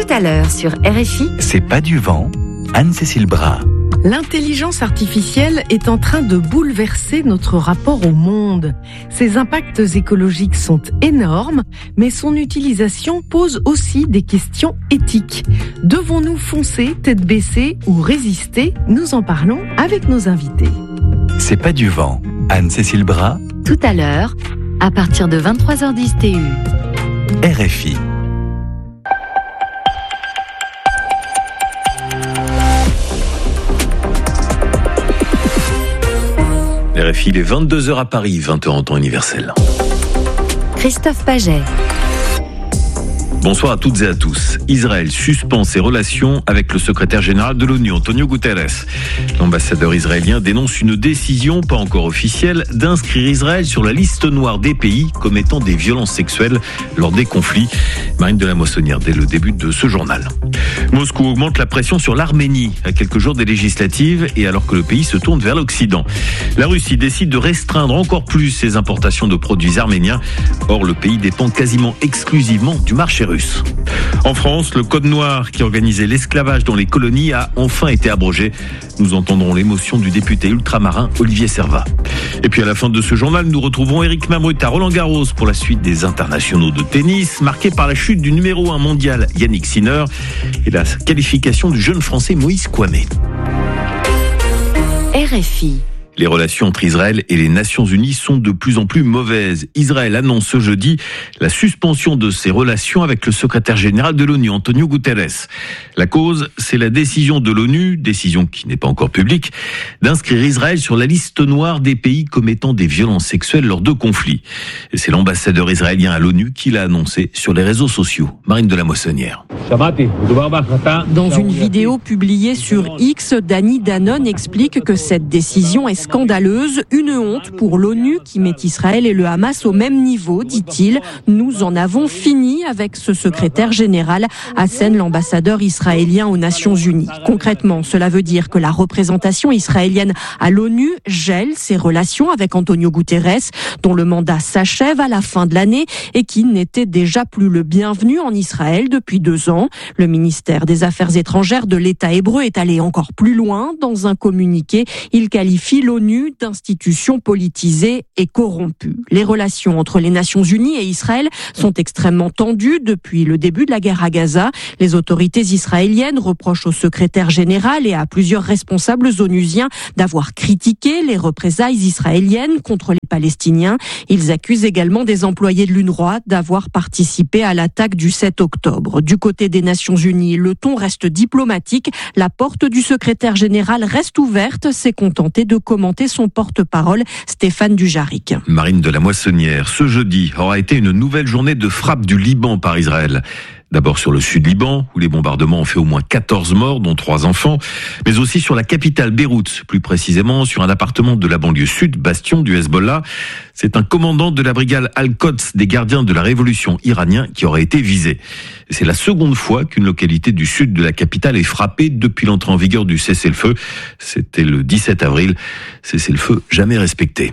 à l'heure sur RFI. C'est pas du vent, Anne-Cécile Bras. L'intelligence artificielle est en train de bouleverser notre rapport au monde. Ses impacts écologiques sont énormes, mais son utilisation pose aussi des questions éthiques. Devons-nous foncer tête baissée ou résister? Nous en parlons avec nos invités. C'est pas du vent, Anne-Cécile Bras. Tout à l'heure, à partir de 23h10 TU. RFI. RFI, il est 22h à Paris, 20h en temps universel. Christophe Paget. Bonsoir à toutes et à tous. Israël suspend ses relations avec le secrétaire général de l'ONU, Antonio Guterres. L'ambassadeur israélien dénonce une décision, pas encore officielle, d'inscrire Israël sur la liste noire des pays commettant des violences sexuelles lors des conflits. Marine de la Moissonnière, dès le début de ce journal. Moscou augmente la pression sur l'Arménie à quelques jours des législatives et alors que le pays se tourne vers l'Occident. La Russie décide de restreindre encore plus ses importations de produits arméniens. Or, le pays dépend quasiment exclusivement du marché russe. En France, le code noir qui organisait l'esclavage dans les colonies a enfin été abrogé. Nous entendrons l'émotion du député ultramarin Olivier Servat. Et puis à la fin de ce journal, nous retrouvons Eric Mamrut à Roland-Garros pour la suite des internationaux de tennis, marqué par la chute du numéro 1 mondial Yannick Sinner et la qualification du jeune français Moïse Kouamé. RFI. Les relations entre Israël et les Nations Unies sont de plus en plus mauvaises. Israël annonce ce jeudi la suspension de ses relations avec le secrétaire général de l'ONU, Antonio Guterres. La cause, c'est la décision de l'ONU, décision qui n'est pas encore publique, d'inscrire Israël sur la liste noire des pays commettant des violences sexuelles lors de conflits. Et c'est l'ambassadeur israélien à l'ONU qui l'a annoncé sur les réseaux sociaux. Marine de la Moissonnière. Dans une vidéo publiée sur X, Danny Danon explique que cette décision est scandaleuse, une honte pour l'ONU qui met Israël et le Hamas au même niveau, dit-il. Nous en avons fini avec ce secrétaire général, assène l'ambassadeur israélien aux Nations Unies. Concrètement, cela veut dire que la représentation israélienne à l'ONU gèle ses relations avec Antonio Guterres, dont le mandat s'achève à la fin de l'année et qui n'était déjà plus le bienvenu en Israël depuis 2 ans. Le ministère des Affaires étrangères de l'État hébreu est allé encore plus loin. Dans un communiqué, il qualifie l'ONU d'institution politisée et corrompue. Les relations entre les Nations Unies et Israël sont extrêmement tendues depuis le début de la guerre à Gaza. Les autorités israéliennes reprochent au secrétaire général et à plusieurs responsables onusiens d'avoir critiqué les représailles israéliennes contre les Palestiniens. Ils accusent également des employés de l'UNRWA d'avoir participé à l'attaque du 7 octobre. Du côté des Nations Unies, le ton reste diplomatique. La porte du secrétaire général reste ouverte, s'est contenté de commenter son porte-parole, Stéphane Dujarric. Marine de la Moissonnière, ce jeudi aura été une nouvelle journée de frappe du Liban par Israël. D'abord sur le sud Liban, où les bombardements ont fait au moins 14 morts, dont 3 enfants, mais aussi sur la capitale Beyrouth, plus précisément sur un appartement de la banlieue sud, bastion du Hezbollah. C'est un commandant de la brigade Al-Quds des gardiens de la révolution iranien qui aurait été visé. C'est la seconde fois qu'une localité du sud de la capitale est frappée depuis l'entrée en vigueur du cessez-le-feu. C'était le 17 avril, cessez-le-feu jamais respecté.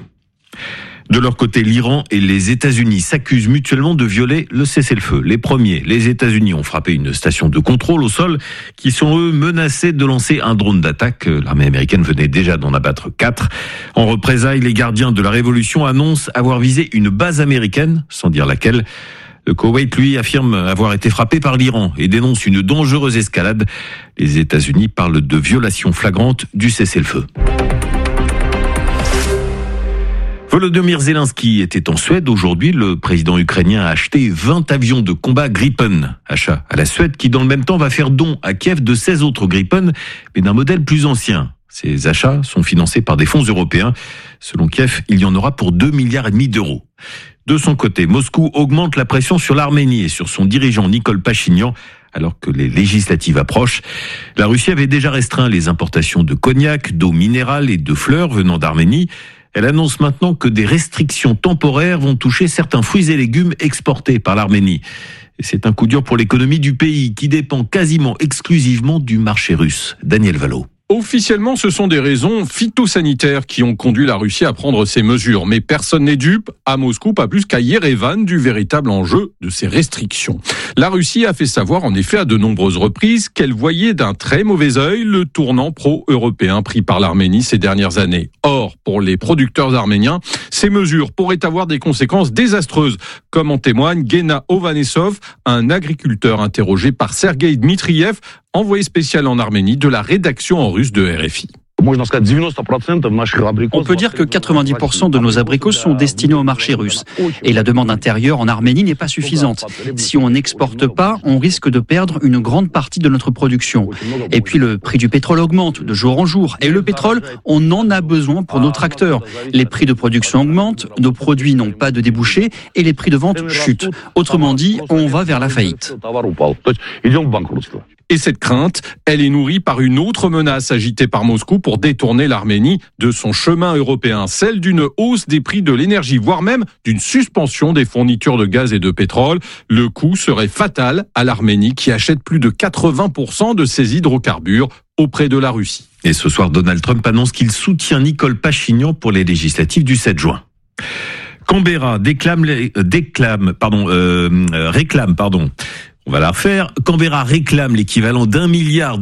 De leur côté, l'Iran et les États-Unis s'accusent mutuellement de violer le cessez-le-feu. Les premiers, les États-Unis, ont frappé une station de contrôle au sol qui sont, eux, menacés de lancer un drone d'attaque. L'armée américaine venait déjà d'en abattre 4. En représailles, les gardiens de la révolution annoncent avoir visé une base américaine, sans dire laquelle. Le Koweït, lui, affirme avoir été frappé par l'Iran et dénonce une dangereuse escalade. Les États-Unis parlent de violation flagrante du cessez-le-feu. Volodymyr Zelensky était en Suède. Aujourd'hui, le président ukrainien a acheté 20 avions de combat Gripen. Achat à la Suède qui, dans le même temps, va faire don à Kiev de 16 autres Gripen, mais d'un modèle plus ancien. Ces achats sont financés par des fonds européens. Selon Kiev, il y en aura pour 2,5 milliards d'euros. De son côté, Moscou augmente la pression sur l'Arménie et sur son dirigeant Nikol Pachinian, alors que les législatives approchent. La Russie avait déjà restreint les importations de cognac, d'eau minérale et de fleurs venant d'Arménie. Elle annonce maintenant que des restrictions temporaires vont toucher certains fruits et légumes exportés par l'Arménie. Et c'est un coup dur pour l'économie du pays qui dépend quasiment exclusivement du marché russe. Daniel Vallot. Officiellement, ce sont des raisons phytosanitaires qui ont conduit la Russie à prendre ces mesures. Mais personne n'est dupe, à Moscou, pas plus qu'à Yerevan, du véritable enjeu de ces restrictions. La Russie a fait savoir, en effet, à de nombreuses reprises, qu'elle voyait d'un très mauvais œil le tournant pro-européen pris par l'Arménie ces dernières années. Or, pour les producteurs arméniens, ces mesures pourraient avoir des conséquences désastreuses, comme en témoigne Gena Ovanesov, un agriculteur interrogé par Sergueï Dmitriev, envoyé spécial en Arménie de la rédaction en russe de RFI. On peut dire que 90% de nos abricots sont destinés au marché russe. Et la demande intérieure en Arménie n'est pas suffisante. Si on n'exporte pas, on risque de perdre une grande partie de notre production. Et puis le prix du pétrole augmente de jour en jour. Et le pétrole, on en a besoin pour nos tracteurs. Les prix de production augmentent, nos produits n'ont pas de débouchés et les prix de vente chutent. Autrement dit, on va vers la faillite. Et cette crainte, elle est nourrie par une autre menace agitée par Moscou pour détourner l'Arménie de son chemin européen, celle d'une hausse des prix de l'énergie, voire même d'une suspension des fournitures de gaz et de pétrole. Le coût serait fatal à l'Arménie qui achète plus de 80% de ses hydrocarbures auprès de la Russie. Et ce soir, Donald Trump annonce qu'il soutient Nicole Pachinian pour les législatives du 7 juin. Canberra Canberra réclame l'équivalent d'1,2 milliard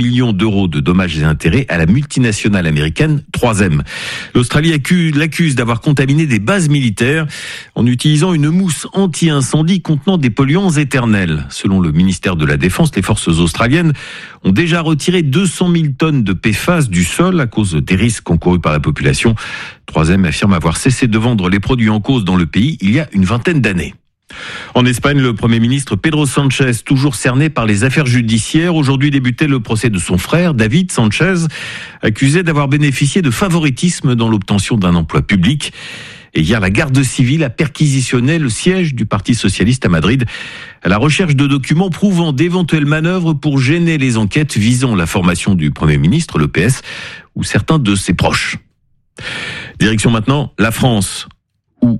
de dommages et intérêts à la multinationale américaine 3M. L'Australie l'accuse d'avoir contaminé des bases militaires en utilisant une mousse anti-incendie contenant des polluants éternels. Selon le ministère de la Défense, les forces australiennes ont déjà retiré 200 000 tonnes de PFAS du sol à cause des risques encourus par la population. 3M affirme avoir cessé de vendre les produits en cause dans le pays il y a une vingtaine d'années. En Espagne, le Premier ministre Pedro Sánchez, toujours cerné par les affaires judiciaires, aujourd'hui débutait le procès de son frère, David Sánchez, accusé d'avoir bénéficié de favoritisme dans l'obtention d'un emploi public. Et hier, la garde civile a perquisitionné le siège du Parti socialiste à Madrid à la recherche de documents prouvant d'éventuelles manœuvres pour gêner les enquêtes visant la formation du Premier ministre, le PS, ou certains de ses proches. Direction maintenant la France, où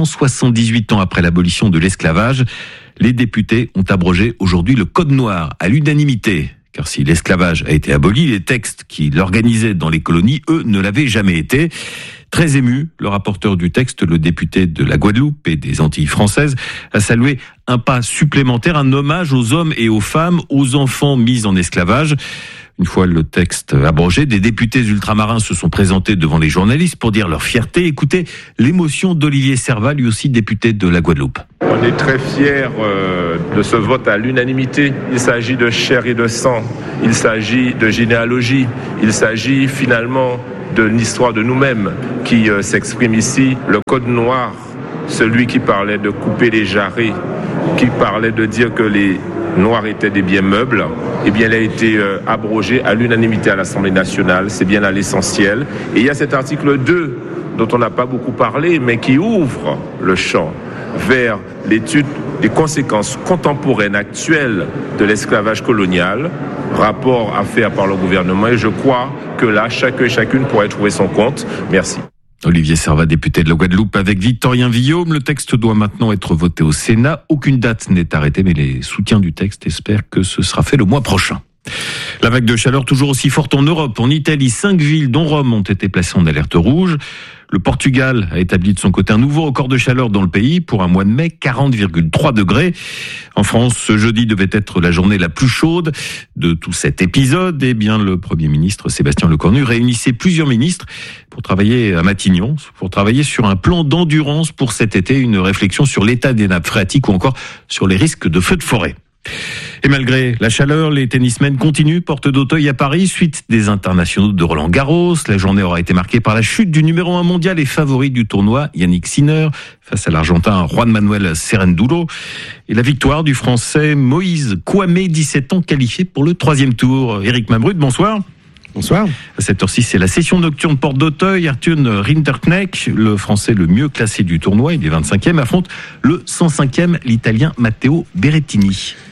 178 ans après l'abolition de l'esclavage, les députés ont abrogé aujourd'hui le Code noir à l'unanimité. Car si l'esclavage a été aboli, les textes qui l'organisaient dans les colonies, eux, ne l'avaient jamais été. Très ému, le rapporteur du texte, le député de la Guadeloupe et des Antilles françaises, a salué un pas supplémentaire, un hommage aux hommes et aux femmes, aux enfants mis en esclavage. Une fois le texte abrogé, des députés ultramarins se sont présentés devant les journalistes pour dire leur fierté. Écoutez l'émotion d'Olivier Servat, lui aussi député de la Guadeloupe. On est très fiers de ce vote à l'unanimité. Il s'agit de chair et de sang, il s'agit de généalogie, il s'agit finalement de l'histoire de nous-mêmes qui s'exprime ici. Le Code noir, celui qui parlait de couper les jarrets, qui parlait de dire que les Noirs étaient des biens meubles, eh bien, il a été abrogé à l'unanimité à l'Assemblée nationale. C'est bien là l'essentiel. Et il y a cet article 2 dont on n'a pas beaucoup parlé, mais qui ouvre le champ vers l'étude des conséquences contemporaines actuelles de l'esclavage colonial, rapport à faire par le gouvernement. Et je crois que là, chacun et chacune pourrait trouver son compte. Merci. Olivier Servat, député de la Guadeloupe, avec Victorien Villaume. Le texte doit maintenant être voté au Sénat. Aucune date n'est arrêtée, mais les soutiens du texte espèrent que ce sera fait le mois prochain. La vague de chaleur toujours aussi forte en Europe. En Italie, 5 villes dont Rome ont été placées en alerte rouge. Le Portugal a établi de son côté un nouveau record de chaleur dans le pays pour un mois de mai, 40,3 degrés. En France, ce jeudi devait être la journée la plus chaude de tout cet épisode. Eh bien, le Premier ministre Sébastien Lecornu réunissait plusieurs ministres pour travailler à Matignon, pour travailler sur un plan d'endurance pour cet été, une réflexion sur l'état des nappes phréatiques ou encore sur les risques de feux de forêt. Et malgré la chaleur, les tennismen continuent porte d'Auteuil à Paris, suite des internationaux de Roland-Garros. La journée aura été marquée par la chute du numéro 1 mondial et favori du tournoi, Yannick Sinner, face à l'Argentin Juan Manuel Cerendulo. Et la victoire du Français Moïse Kouamé, 17 ans, qualifié pour le 3e tour. Éric Mambrut, bonsoir. Bonsoir. À cette heure-ci, c'est la session nocturne porte d'Auteuil. Arthur Rinderknecht, le Français le mieux classé du tournoi, il est 25e, affronte le 105e, l'Italien Matteo Berrettini.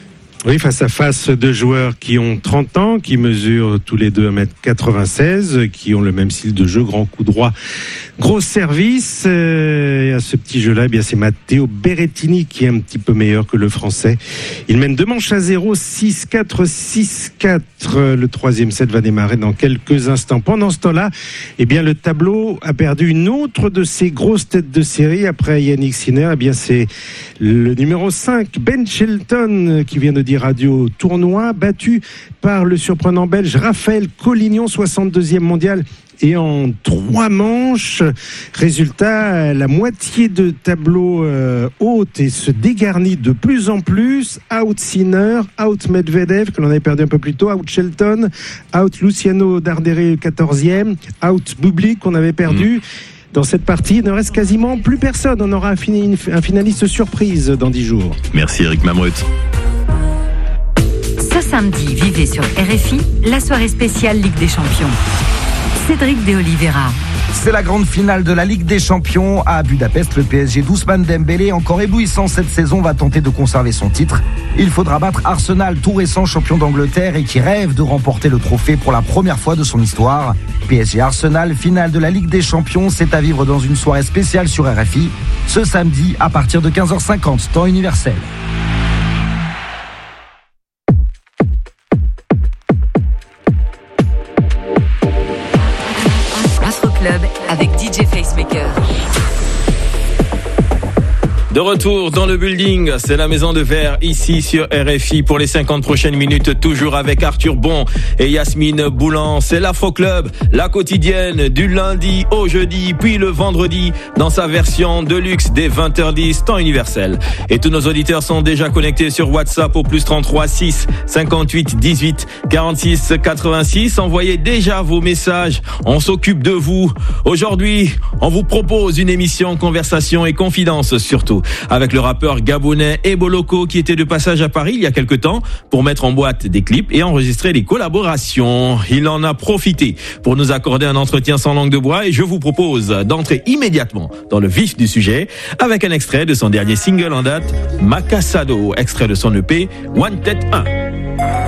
Oui, face à face, deux joueurs qui ont 30 ans, qui mesurent tous les deux 1m96, qui ont le même style de jeu, grand coup droit, gros service. Et à ce petit jeu-là, eh bien, c'est Matteo Berrettini qui est un petit peu meilleur que le Français. Il mène 2-0, 6-4, 6-4. Le troisième set va démarrer dans quelques instants. Pendant ce temps-là, eh bien, le tableau a perdu une autre de ses grosses têtes de série après Yannick Sinner. Eh bien, c'est le numéro 5, Ben Shelton, qui vient de dire radio tournoi, battu par le surprenant belge Raphaël Collignon, 62e mondial. Et en 3 manches, résultat, la moitié de tableau haute et se dégarnit de plus en plus. Out Sinner, out Medvedev, que l'on avait perdu un peu plus tôt, out Shelton, out Luciano Dardere, 14e, out Bublik, qu'on avait perdu. Dans cette partie, il ne reste quasiment plus personne. On aura un finaliste surprise dans 10 jours. Merci Eric Mamrut. Ce samedi, vivez sur RFI la soirée spéciale Ligue des Champions. Cédric de Oliveira. C'est la grande finale de la Ligue des Champions à Budapest. Le PSG d'Ousmane Dembélé, encore éblouissant cette saison, va tenter de conserver son titre. Il faudra battre Arsenal, tout récent champion d'Angleterre et qui rêve de remporter le trophée pour la première fois de son histoire. PSG Arsenal, finale de la Ligue des Champions, c'est à vivre dans une soirée spéciale sur RFI, ce samedi à partir de 15h50, temps universel. Avec DJ Facemaker. De retour dans le building, c'est la Maison de Verre ici sur RFI pour les 50 prochaines minutes, toujours avec Arthur Bon et Yasmine Boulan. C'est l'Afro Club, la quotidienne du lundi au jeudi, puis le vendredi dans sa version de luxe dès 20h10, temps universel. Et tous nos auditeurs sont déjà connectés sur WhatsApp au +33 6 58 18 46 86. Envoyez déjà vos messages, on s'occupe de vous. Aujourd'hui, on vous propose une émission conversation et confidence surtout, avec le rappeur gabonais Ebo Loco qui était de passage à Paris il y a quelque temps pour mettre en boîte des clips et enregistrer des collaborations. Il en a profité pour nous accorder un entretien sans langue de bois et je vous propose d'entrer immédiatement dans le vif du sujet avec un extrait de son dernier single en date, Macassado, extrait de son EP Wanted 1.